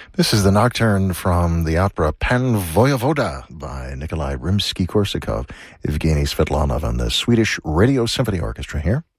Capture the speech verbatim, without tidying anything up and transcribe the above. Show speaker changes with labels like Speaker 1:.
Speaker 1: This is the nocturne from the opera Pan Voyevoda by Nikolai Rimsky-Korsakov, Evgeny Svetlanov, and the Swedish Radio Symphony Orchestra here